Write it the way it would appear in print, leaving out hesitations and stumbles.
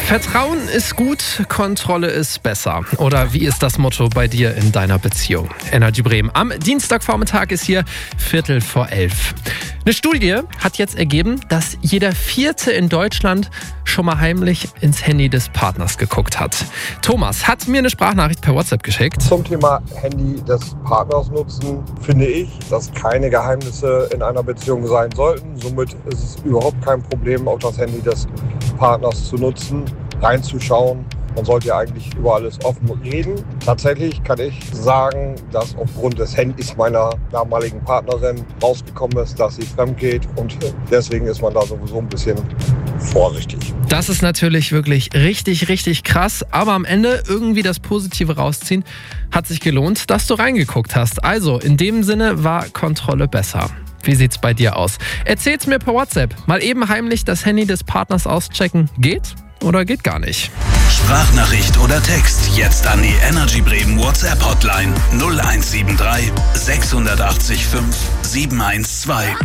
Vertrauen ist gut, Kontrolle ist besser. Oder wie ist das Motto bei dir in deiner Beziehung? Energy Bremen. Am Dienstagvormittag ist hier 11:15. Eine Studie hat jetzt ergeben, dass jeder Vierte in Deutschland schon mal heimlich ins Handy des Partners geguckt hat. Thomas hat mir eine Sprachnachricht per WhatsApp geschickt. Zum Thema Handy des Partners nutzen, finde ich, dass keine Geheimnisse in einer Beziehung sein sollten. Somit ist es überhaupt kein Problem, auch das Handy des Partners zu nutzen, reinzuschauen. Man sollte ja eigentlich über alles offen reden. Tatsächlich kann ich sagen, dass aufgrund des Handys meiner damaligen Partnerin rausgekommen ist, dass sie fremd geht, und deswegen ist man da sowieso ein bisschen vorsichtig. Das ist natürlich wirklich richtig, richtig krass, aber am Ende irgendwie das Positive rausziehen, hat sich gelohnt, dass du reingeguckt hast. Also in dem Sinne war Kontrolle besser. Wie sieht's bei dir aus? Erzähl's mir per WhatsApp. Mal eben heimlich das Handy des Partners auschecken. Geht oder geht gar nicht? Sprachnachricht oder Text jetzt an die Energy Bremen WhatsApp Hotline 0173 680 5 712.